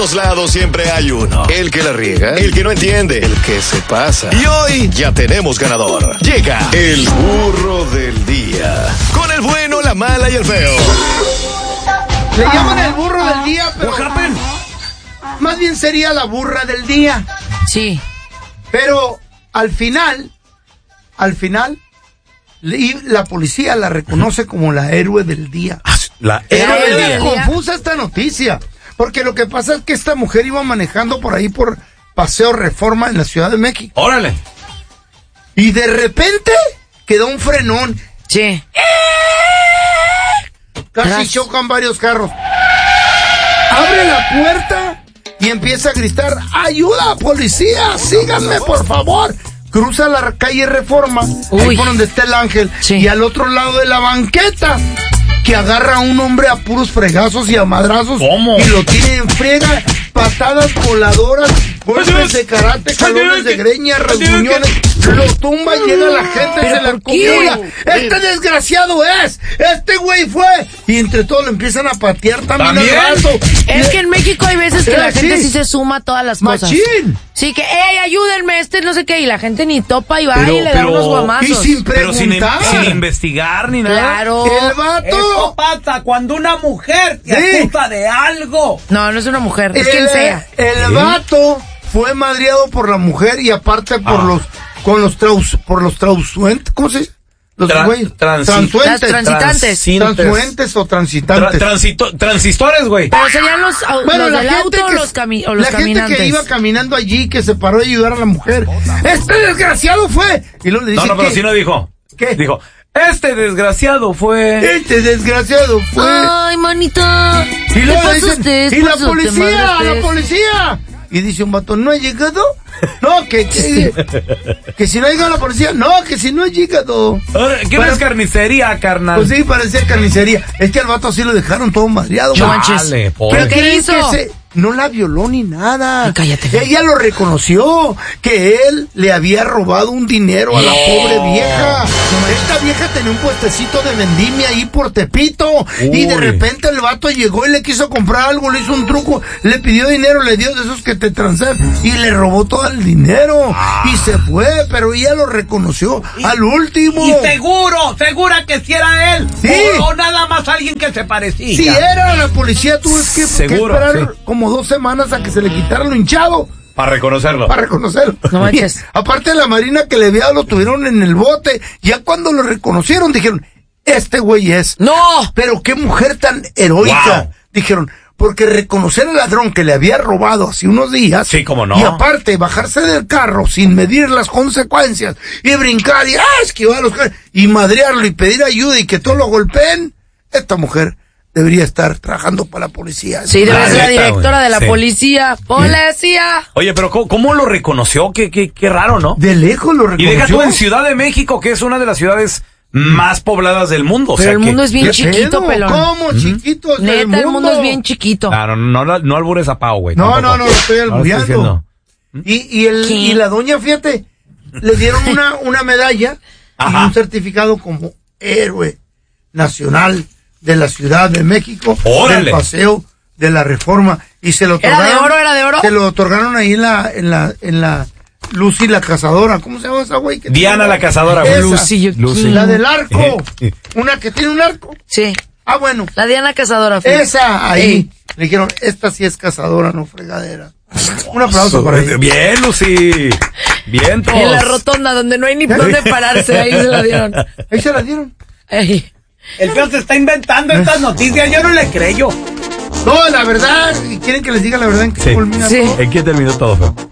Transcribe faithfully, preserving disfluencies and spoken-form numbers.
todos lados siempre hay uno. El que la riega, el que no entiende, el que se pasa. Y hoy ya tenemos ganador. Llega el burro del día. Con el bueno, la mala y el feo. Le llaman el burro del día, pero más bien sería la burra del día. Sí. Pero al final, al final, la policía la reconoce como la héroe del día. La héroe del día. Es confusa esta noticia, porque lo que pasa es que esta mujer iba manejando por ahí por Paseo Reforma en la Ciudad de México. Órale. Y de repente quedó un frenón. Sí. Casi Tras. chocan varios carros. Abre la puerta y empieza a gritar: ¡ayuda, policía! ¡Síganme, por favor! Cruza la calle Reforma, Uy. ahí por donde está el ángel, Sí. y al otro lado de la banqueta, que agarra a un hombre a puros fregazos y a madrazos. ¿Cómo? Y lo tiene en frega, patadas voladoras, golpes de karate, jalones de greña, rasguñones. Lo tumba, llega la gente, ¿Pero se la por qué? acumula. ¡Este desgraciado es! ¡Este güey fue! Y entre todos lo empiezan a patear también, ¿También? al rato. Es que en México hay veces que Eh, la gente sí. sí se suma a todas las cosas. ¡Machín! Sí, que, ¡ey, ayúdenme! Este no sé qué. Y la gente ni topa y va Pero- y le da pero- unos guamazos. Y sin Pero sin, preguntar. sin investigar ni nada. Claro. El vato. Eso pasa cuando una mujer te Sí. acusa de algo. No, no es una mujer, es el, quien sea. El vato fue madreado por la mujer y aparte por Ah. los con los traus, por los trausuentes, ¿cómo se dice? Los Tra- güeyes. transi- Transuentes. Las transitantes. Transintes. Transuentes o Tra- transitantes. transito- transistores, güey. Pero serían los, au- Bueno, los la del gente auto o que- los, cami o los la caminantes. gente que iba caminando allí, que se paró a ayudar a la mujer. ¡Este desgraciado fue! Y luego le dice No, no, pero que, si no dijo. ¿Qué? Dijo, este desgraciado fue... este desgraciado fue. Ay, manita. y ¿Qué luego le pasa dicen, usted? y la Pues, policía, te la madres. policía. Y dice un vato, ¿no ha llegado? No, que, que, que si no ha llegado la policía. No, que si no ha llegado. Ahora, ¿qué no Para- es carnicería, carnal? Pues sí, parecía carnicería. Es que al vato así lo dejaron todo madreado. No güey. manches. Dale, pobre. ¿Pero qué ¿Creen hizo? que se- no la violó ni nada. Ay, cállate. Ella lo reconoció, que él le había robado un dinero a la pobre vieja. Esta vieja tenía un puestecito de vendimia ahí por Tepito. Y de Uy. repente el vato llegó y le quiso comprar algo, le hizo un truco, le pidió dinero, le dio de esos que te transfer y le robó todo el dinero. Y se fue, pero ella lo reconoció al último. Y seguro, segura que si era él. Sí. O, o nada más alguien que se parecía. Si era la policía, tuvo que, que Seguro, esperar sí. como dos semanas a que se le quitara lo hinchado Para reconocerlo. para reconocerlo. No manches. Aparte de la marina que le había, lo tuvieron en el bote. Ya cuando lo reconocieron, dijeron, este güey es. ¡No! Pero qué mujer tan heroica. Wow. Dijeron, porque reconocer al ladrón que le había robado hace unos días. Sí, cómo no. Y aparte, bajarse del carro sin medir las consecuencias y brincar y ¡ah! Esquivar los carros y madrearlo y pedir ayuda y que todos lo golpeen. Esta mujer debería estar trabajando para la policía. Sí, debe La ser la neta, directora güey. de la Sí. policía. ¡Policía! Oye, pero ¿cómo, cómo lo reconoció? Qué, qué, qué raro, ¿no? De lejos lo Y reconoció. deja tú en Ciudad de México, que es una de las ciudades más pobladas del mundo. o Pero sea el que- mundo es bien ¿Qué chiquito, pedo? pelón. ¿Cómo? Chiquito es Neta, el mundo es bien chiquito. Claro, no, no, no albures a Pau, güey. No, tampoco. no, no, lo estoy No lo albureando. diciendo. Y, y, el, ¿Qué? y la doña, fíjate, le dieron una, una medalla y Ajá. un certificado como héroe nacional de la Ciudad de México, ¡Órale! del Paseo de la Reforma. Y se lo ¿Era otorgaron. de oro, era de oro? Se lo otorgaron ahí en la, en la, en la Lucy la Cazadora. ¿Cómo se llama esa güey? que Diana tiene- la Cazadora, güey. Esa. Lucy, yo- Lucy. La del arco. Eh. Una que tiene un arco. Sí, Ah, bueno. la Diana Cazadora. fíjate. Esa ahí. Ey. Le dijeron, esta sí es cazadora, no fregadera. Un aplauso para ella. Bien, Lucy. Bien, todos. En la rotonda, donde no hay ni dónde pararse, ahí se la dieron. Ahí se la dieron. Ey. El feo se está inventando estas noticias, yo no le creo. No, la verdad, ¿quieren que les diga la verdad en qué Sí. culmina Sí. todo? ¿En qué terminó todo, feo?